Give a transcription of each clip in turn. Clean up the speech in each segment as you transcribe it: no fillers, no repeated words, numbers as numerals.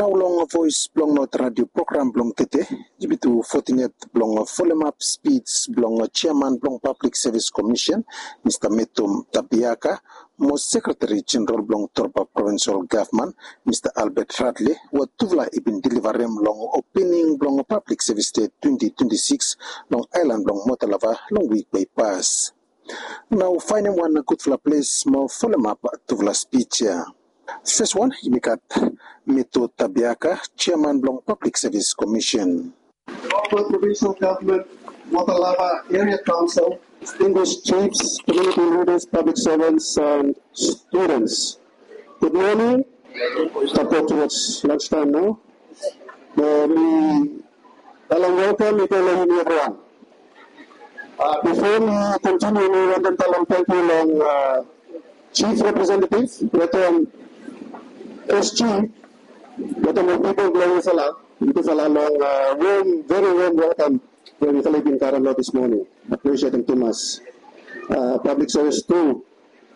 long voice blong not radio program blong tete jibitu 14th blong follow up speeds blong chairman blong public service commission Mr. Metum Tabiaka mo secretary general blong Torba provincial government Mr. Albert Radley wa tuvla ibin deliverem long opening blong public service day 2026 long island blong Motalava long week by pass. Now finding one good place mo follow up tuvla speech. First one, Imikat Mito Tabiaka, Chairman Blong Public Service Commission. Local Provincial Government, Motalava Area Council, distinguished chiefs, community leaders, public servants, and students. Good morning. Start towards lunchtime now. Dalang welcome, everyone. Before we continue, we want to thank you long Chief Representative, SG, what are people blowing Salah? Ito Salah long very warm welcome when we in Karalo this morning. Appreciate them too much. Public service too.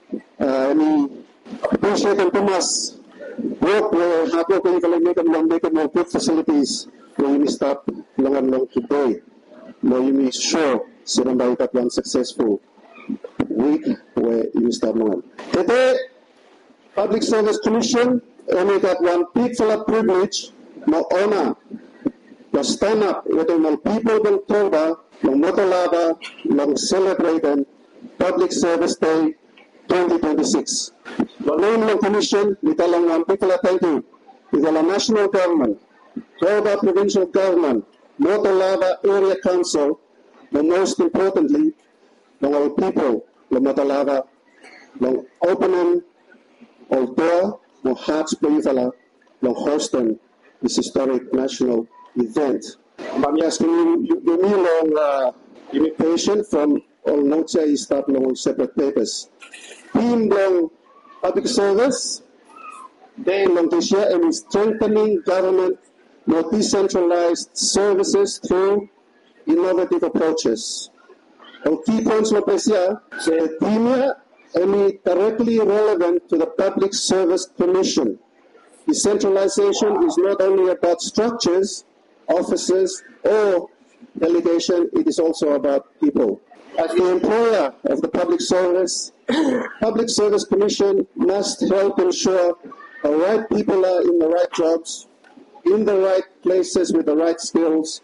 Appreciate them too much. Work where hapo kung make them more good facilities where you may stop long and long today. Where you may sure sila ba ikat one successful week where you start long. Today, Public Service Commission only got one peaceful privilege, no honor, to stand up with the people of Torba, no Motalava, no celebrating Public Service Day 2026. The name of the Commission, we tell them one people thank you. We tell the national government, Torba provincial government, Motalava area council, but most importantly, our people, the Motalava, the opening of door, the hearts Puyifala, the hosting this historic national event. I'm asking you give me long invitation from all notes staff long separate papers. Team long public service, they long to share and strengthening government, more decentralized services through innovative approaches. Our key points of Asia, say team directly relevant to the Public Service Commission. Decentralization is not only about structures, offices, or delegation, it is also about people. As the employer of the Public Service Commission must help ensure the right people are in the right jobs, in the right places with the right skills,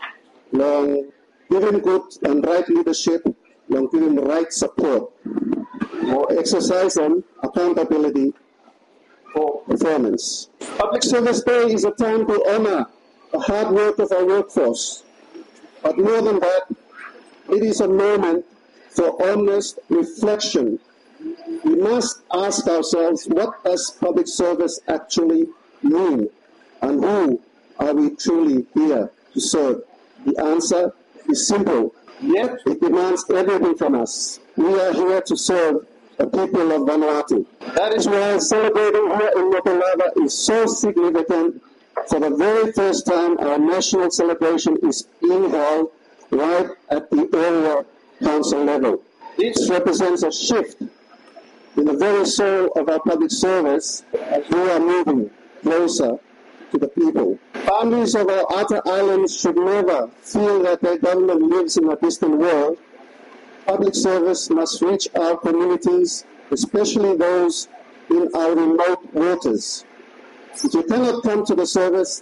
giving good and right leadership, giving the right support, or exercise on accountability for performance. Public Service Day is a time to honor the hard work of our workforce. But more than that, it is a moment for honest reflection. We must ask ourselves, what does public service actually mean? And who are we truly here to serve? The answer is simple, yet it demands everything from us. We are here to serve the people of Vanuatu. That is why celebrating here in Motalava is so significant. For the very first time, our national celebration is being held right at the area council level. This represents a shift in the very soul of our public service as we are moving closer to the people. Families of our outer islands should never feel that their government lives in a distant world. Public service must reach our communities, especially those in our remote waters. If you cannot come to the service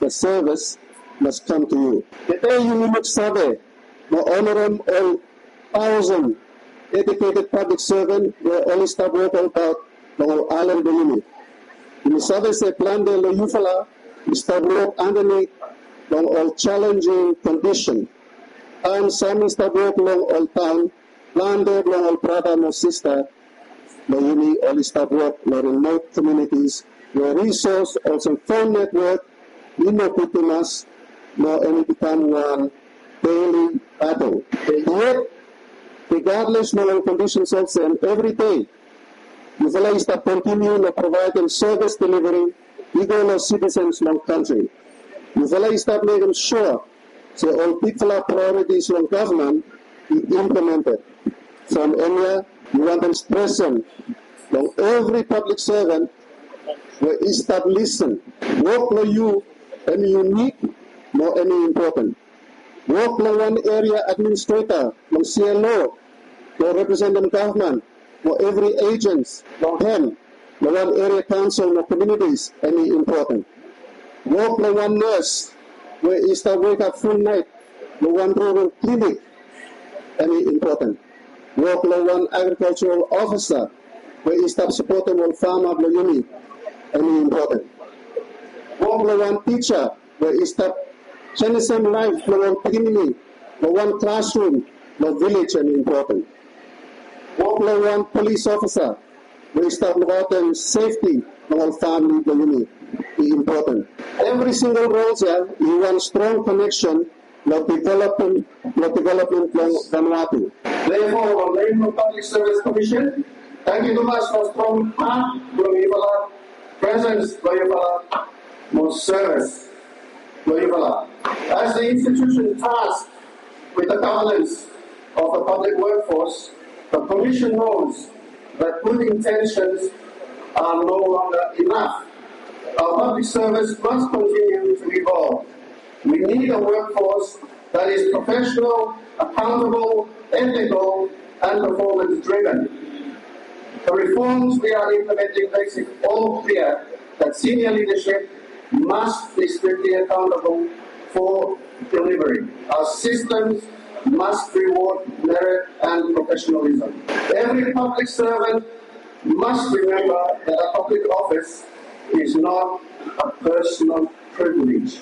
must come to you. Today you need sabe, mo honorum all 1,000 dedicated public servant were all stop work about the whole island unit. In the sabe se plan de lo yufala, stop work underneath long all challenging condition. And some stop work long all town. Landed long all brother and sister, the uni all stop work in remote communities, where resource also phone network, we know Putimas, no any become one daily battle. Yet, regardless of our conditions also, and every day, Yufala is to continue to provide them service delivery, equal of citizens long country. Yufala is to make sure, so all people priorities long government be implemented. From Enya, we want them present. Now every public servant will listen. Work for you any unique, nor any important. Work ng one area administrator, ng CLO, ng representative government, for every agents, ng HEM, ng one area council, ng communities, any important. Work ng one nurse, where is the wake up full night, ng one rural clinic, any important. Work ng one agricultural officer, where is the supporting one farmer, ng uni, any important. Work ng one teacher, where is the Chinese life, ng one community, ng one classroom, ng village, any important. Work ng one police officer, where is the safety, ng one family, ng uni, important. Every single role here is one strong connection ng development ng Vanuatu. Therefore, on the name of Public Service Commission, thank you so much for strong heart, presence, more service. As the institution tasked with the governance of the public workforce, the Commission knows that good intentions are no longer enough. Our public service must continue to evolve. We need a workforce that is professional, accountable, ethical, and performance-driven. The reforms we are implementing makes it all clear that senior leadership must be strictly accountable for delivery. Our systems must reward merit and professionalism. Every public servant must remember that a public office is not a personal privilege.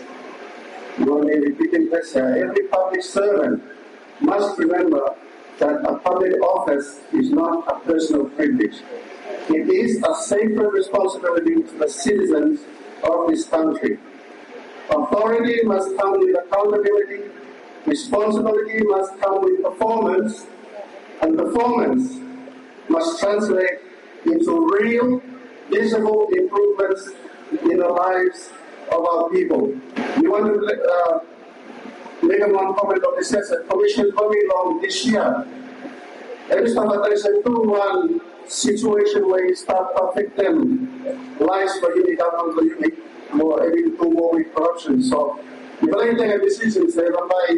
Repeating this here. Every public servant must remember that a public office is not a personal privilege. It is a sacred responsibility to the citizens of this country. Authority must come with accountability, responsibility must come with performance, and performance must translate into real, visible improvements in the lives of our people. We want to make one comment on this. As a commission coming along this year, every time there is a 2-1 situation where you start to affect them, lives for unit government for unit, more every 2 more with corruption. So, if I take a decision, say, if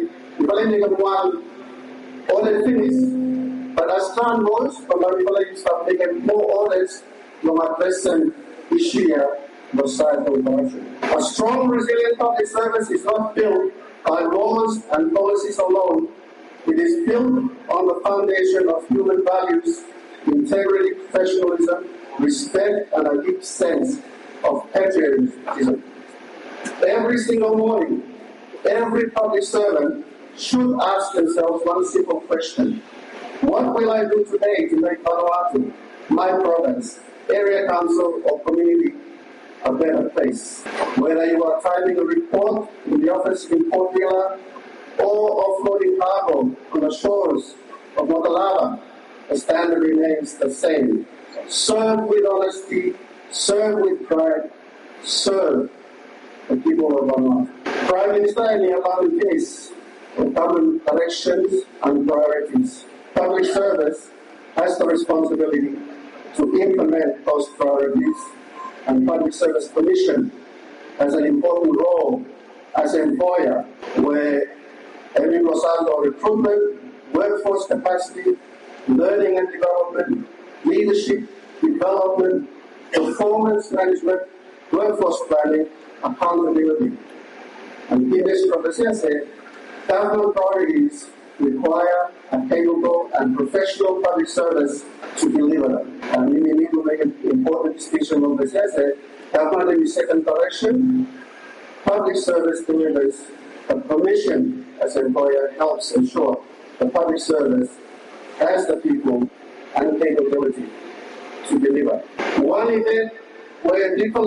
I take one audit finish, but as time goes, if I start making more audits, no address them issue here, but side for corruption. A strong, resilient public service is not built by laws and policies alone. It is built on the foundation of human values, integrity, professionalism, respect, and a deep sense of patriotism. Every single morning, every public servant should ask themselves one simple question: what will I do today to make Vanuatu, my province, area council, or community a better place? Whether you are typing a report in the office in Port Vila or offloading cargo on the shores of Motalava, the standard remains the same. Serve with honesty, serve with pride, serve the people of Vanuatu. Prime Minister Eniapan case of government directions and priorities. Public service has the responsibility to implement those priorities, and Public Service Commission has an important role as an employer where every Rosando recruitment, workforce capacity, learning and development, leadership development, performance management, workforce planning, accountability. And in this conversation, government priorities require a capable and professional public service to deliver them. And we need to make an important distinction on this essay. Government in the second direction, public service delivers. The Commission as an employer helps ensure the public service has the people and capability to deliver. One event where people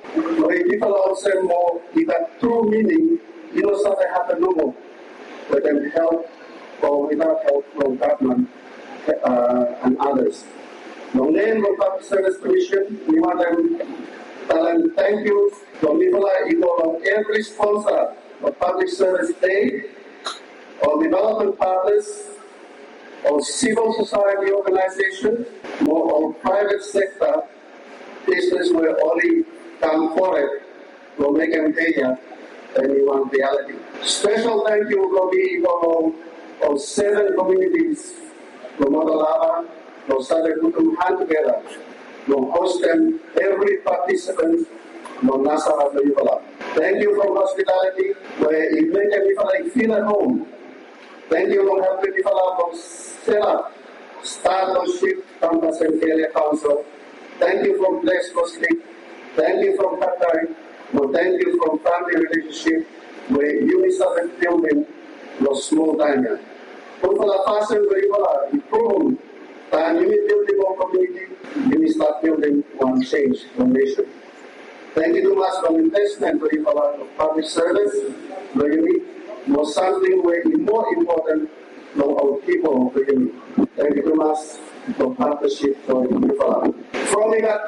are saying more, with a true meaning, you know, something happen no more. With them help or without help from government and others. The name of Public Service Commission, we want them to thank you from every sponsor of public service aid or development partners or civil society organizations or private sector business where only come forward will make them pay any one reality. Special thank you will be for 7 communities, no Motalava, no Sada Kutum hand together, no host them every participant, no Nasara Yupala. Thank you for hospitality, where you make everybody feel at home. Thank you for helping people from Stella, Starship, Campus and Area Council. Thank you for Blessed Muslim. Thank you from Qatar. No, thank you from family relationship, where you start building the small diamond. For the person where you are, you prove that you need building one community, you need start building one change, one nation. Thank you too much for investment where you are public service, where you need more something where it's more important than our people where you need. Thank you too much for partnership for you are. From we got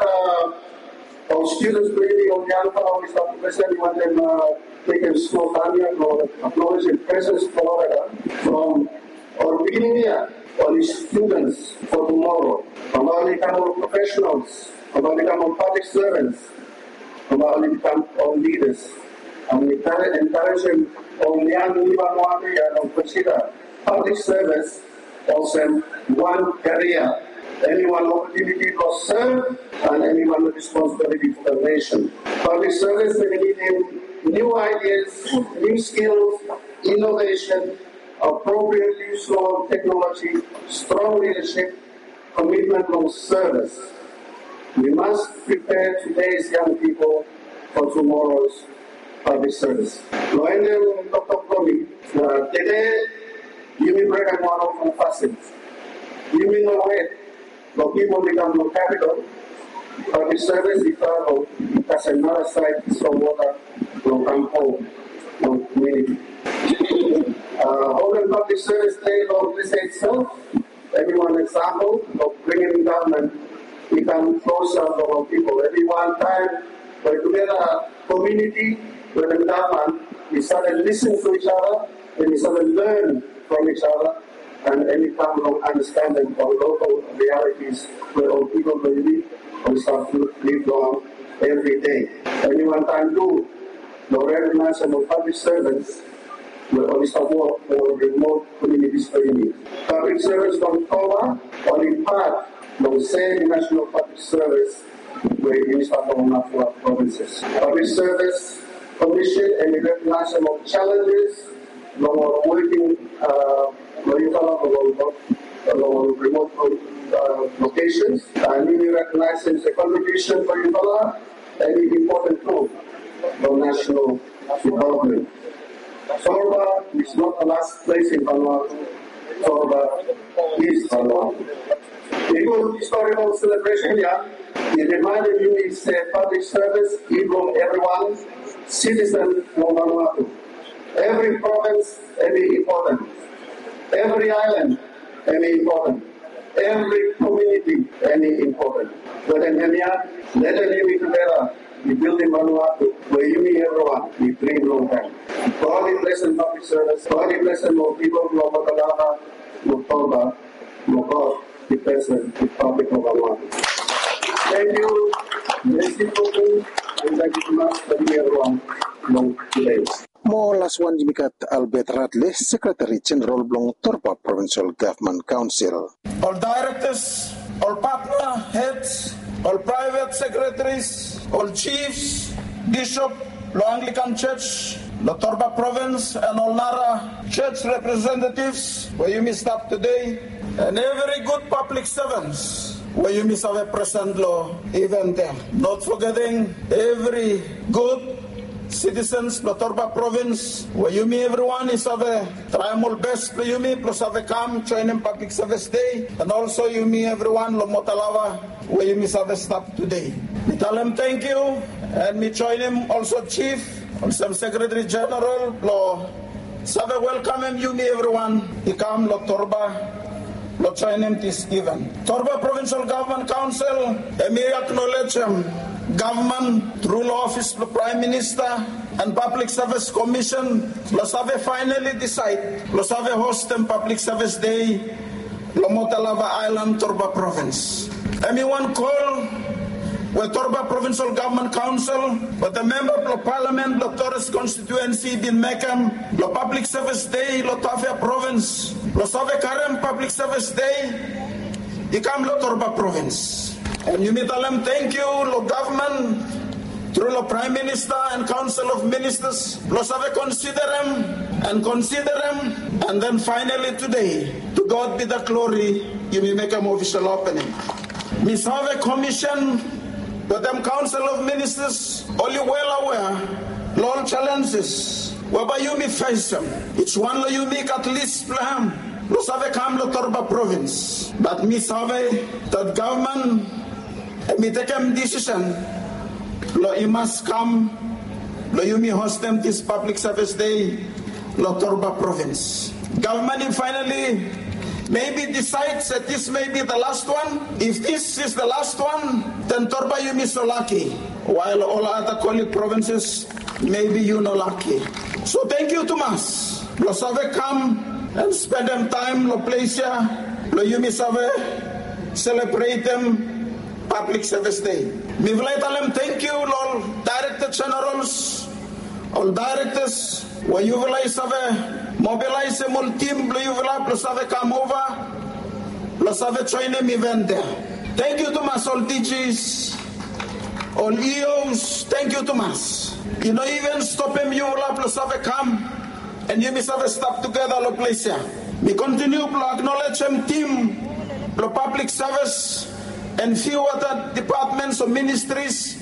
our students really on the Alpha, we start to present, we want them taking school Tanya or acknowledge the presence of Florida from our beginning here, all these students for tomorrow, from all become professionals, from all become public servants, from all become all leaders. And we encourage them on young Libanwati and consider public service also one career. Anyone opportunity to serve and anyone with responsibility for the nation. Public service may need new ideas, new skills, innovation, appropriate use of technology, strong leadership, commitment to service. We must prepare today's young people for tomorrow's public service. Loendel Dr. Komi, today you will break a model from facets. You will know it. The people become no capital, public service is travel, as another side from water, no come home, no community. Open public service day of this itself, everyone example of bringing government become closer to our people. Every one time, we're together, community, with the government, we started listening to each other, and we started learn from each other, and any kind of understanding of local realities where all people believe and start to live on every day. Anyone can do the recognition of public servants will only support or remote communities for you. Public service from Toba only part of same national public service where you start on national provinces. Public service commission and recognition of challenges, no working remote locations, and we recognize the contribution for Yupala and the important tool for national development. Torba is not the last place in Vanuatu. Torba is Vanuatu. A good historical celebration here. It reminded you it's a public service, even everyone, citizen of Vanuatu. Every province, every important. Every island, any important. Every community, any important. But in Kenya, let us live together. We build in Vanuatu, where you meet everyone. We bring long time. God bless and public service. God bless and more people, no Matalava, no Toba, no God, the President, the Republic of Vanuatu. Thank you. Bless you, and thank you so much for everyone today. Mo laswan jimikat Albert Radley, Secretary General Blong Torba Provincial Government Council. All directors, all partner heads, all private secretaries, all chiefs, bishop, Law Anglican Church, the Torba Province, and all Nara Church representatives, where you may stop today, and every good public servants, where you may have a present law, even them. Not forgetting every good citizens, the Torba Province, where you may everyone is have a try more best for you may plus have a come join in public service day, and also you may everyone lo Motalava where you may have a stop today. We tell him thank you, and we join him also Chief, also Secretary General lo have a welcome him you may everyone he come lo Torba lo join him this event. Torba Provincial Government Council, and we acknowledge him. Government, through office, the Prime Minister, and Public Service Commission, Losave finally decide, Losave host and Public Service Day, Lomotalava Island, Torba Province. Everyone call with Torba Provincial Government Council, with the Member of Parliament, the Torres Constituency, Bin Mekam, the Public Service Day, the Tafia Province, the Save Karem Public Service Day, Ikam the Torba Province. And you meet them, thank you, the government, through the Prime Minister and Council of Ministers, los have consider him, and then finally today, to God be the glory, you may make an official opening. Miss have a commission, but them Council of Ministers, only well aware, all challenges, whereby you may face them. It's one you make at least plan. Los have come to Torba Province, but Miss have that government, me take a decision. Lo you must come, lo you may host them this public service day, lo Torba Province. Government finally maybe decides that this may be the last one. If this is the last one, then Torba you may so lucky, while all other colleague provinces, maybe you no lucky. So thank you to us. Lo save come and spend them time, lo place here, lo you may save celebrate them Public Service Day. Me will tell them thank you, all Director Generals, all directors, where you will mobilize a whole team, you will come over, you join them event there. Thank you to us, all DGs, all EOs, thank you to us. You know, even stop him, you will come, and you must have a stop together, all place here. We continue to acknowledge him team, the public service, and few other departments or ministries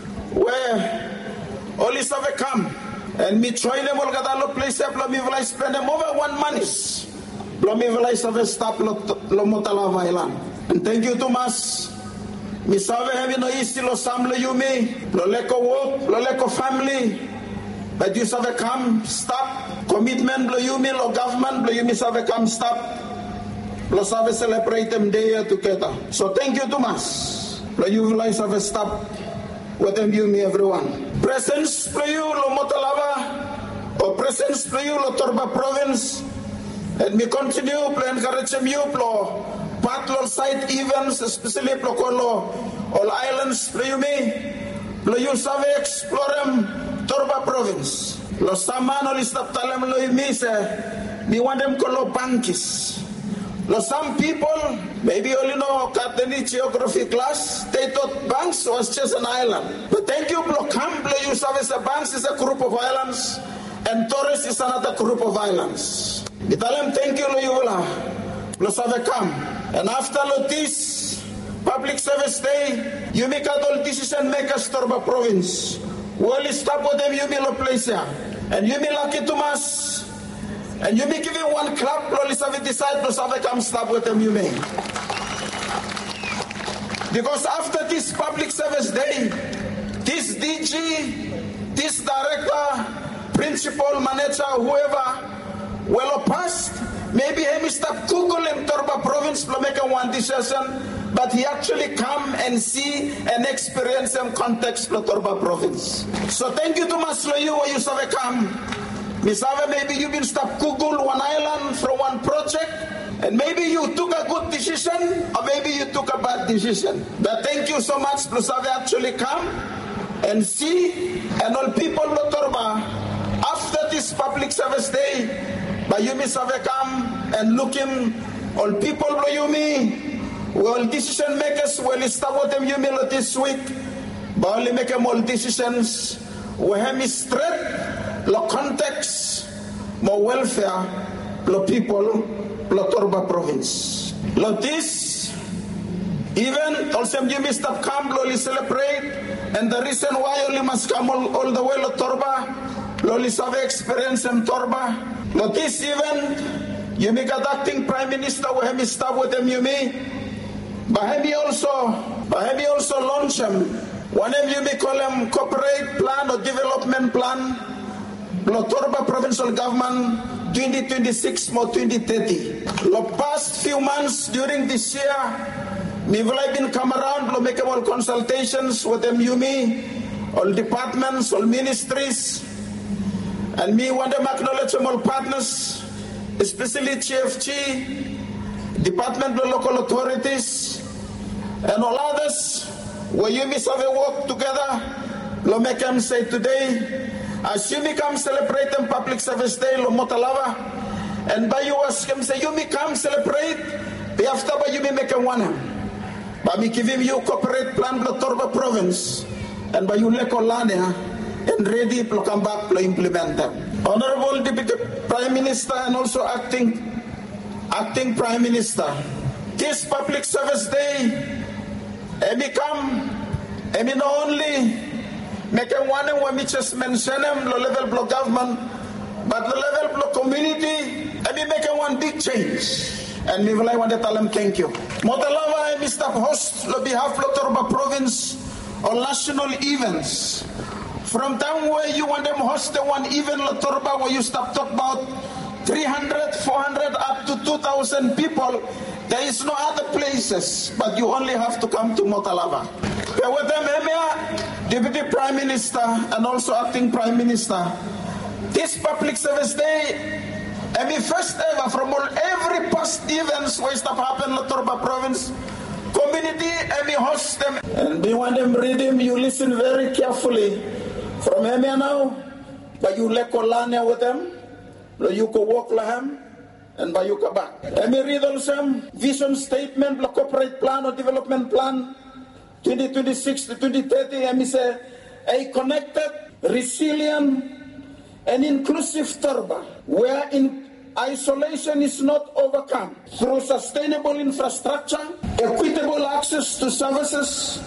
where all is have come. And me join them all got a place up, me will spend them over 1 month. Me will have stop lo Motalava Island. And thank you to us. Me save having no east lo samle you me, lo leko work, lo leko family. But you have come, stop, commitment lo you me, lo government, lo you me have come, stop. Los have celebrate them day together. So thank you to us. You guys have stop with them you me everyone. Presence to you lo Motalava or presence to you lo Torba Province. And we continue to encourage you lo patrol site events, especially lo all islands lo you me. Lo you have explore them Torba Province. Lo saman or stop talem lo you me say me want them call bankis. Some people, maybe only know Catholic geography class, they thought Banks was just an island. But thank you, Blokamble, you service the Banks is a group of islands, and Torres is another group of islands. We tell them thank you, Loyola, come. And after this public service day, you make all decision makers Torba Province. Well, stop with them, you be lo place here. And you be lucky to us. And you may give him one clap, please have decide to come stop with them, you may. Because after this public service day, this DG, this director, principal, manager, whoever, well passed, maybe he stop Google in Torba Province to make one decision, but he actually come and see and experience some context of Torba Province. So thank you to Maslo, you where you have come. Misava, maybe you been stop Google one island from one project, and maybe you took a good decision, or maybe you took a bad decision. But thank you so much, Misava actually come and see, and all people of Torba, after this public service day, but you Misava come and look him, all people of Yumi, all decision makers will stop with them Yumi this week, but only make them all decisions, we have straight. Lo context, mo welfare, lo people, lo Torba Province. Lo this, even also you must have come, lo celebrate, and the reason why you must come all the way lo Torba, lo have experience in Torba. Lo this even, you make adapting Prime Minister, we have stop with them, you may, but have you also launch them. One of you may call them corporate plan or development plan. Torba Provincial Government 2026 or 2030. The past few months during this year, we have been come around to make all consultations with MUMI, all departments, all ministries, and me want to acknowledge all partners, especially TFG, Department of Local Authorities, and all others. where you miss have a work together, lo make them say today, as you come celebrate them Public Service Day, lo motalava, and by you ask him say, you come celebrate, the after by you make a one. But me give him you corporate plan lo Torba province, and by you leko lania, and ready to come back to implement them. Honorable Deputy Prime Minister and also acting Prime Minister, this Public Service Day, and not only make a one and when we just mention them, the level block government, but the level block community, and we make a one big change. And we will want to tell them thank you. Motalava and Mr. Host, on behalf of Torba Province, on national events. From time where you want them host the one event, Torba, where you stop talk about 300, 400, up to 2,000 people, there is no other places, but you only have to come to Motalava. With them, Deputy Prime Minister and also Acting Prime Minister, this Public Service Day, and the first ever from all every past events where stuff happened in Torba Province, community, and we host them. And we want them read them, you listen very carefully. From Emia now, but you let Kolania with them, you can walk lahem, and by you come back. And we read also vision statement, the corporate plan or development plan, 2026 to 2030, and we say, a connected, resilient, and inclusive Torba, where isolation is not overcome through sustainable infrastructure, equitable access to services,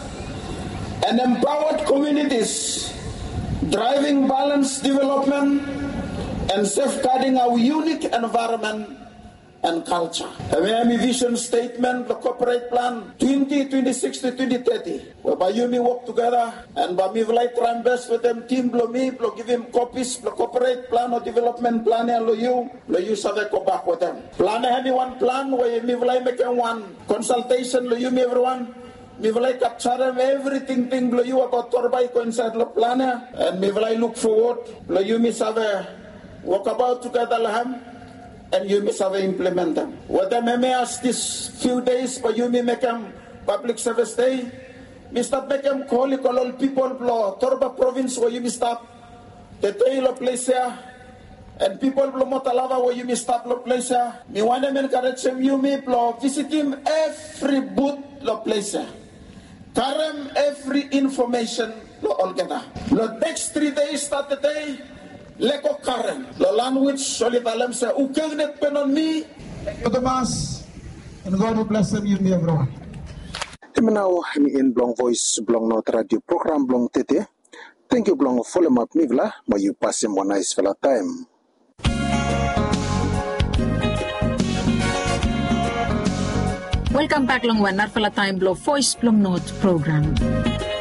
and empowered communities, driving balanced development and safeguarding our unique environment and culture. The Miami Vision Statement, the Corporate Plan 2026 to 2030, whereby you may work together and by me will try and best with them team blow me, blow give him copies, the Corporate Plan or Development Plan and you have go back with them. Plan any one plan where you may make one consultation, you may everyone. Me will capture them everything thing blow you about Torba inside the planner and me will look forward, blow you may have a walk about together lahem. And you may have implement them. What I may ask this few days, but you may make them Public Service Day. Me stop make them call people blow Torba Province where you may stop the tail of place here, and people blow Motalava where you may stop the place here. Me want them encourage them you may blow visit him every booth the place here. Carry every information lo all together. The next 3 days start the day. Leko Karen, the language solitalem say, ukegnet penon me. Thank you, Tomas. And God will bless them, you and everyone. Now, in Blong Voice, Blong Not Radio Program, Blong Tete. Thank you, Blong Follow Up Mivla, but you pass him one nice fella time. Welcome back, Long One, Narfala Time Blow Voice Blong Note Program.